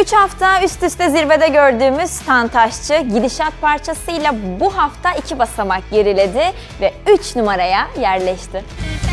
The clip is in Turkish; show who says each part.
Speaker 1: 3 hafta üst üste zirvede gördüğümüz Tantaşçı gidişat parçasıyla bu hafta 2 basamak geriledi ve 3 numaraya yerleşti.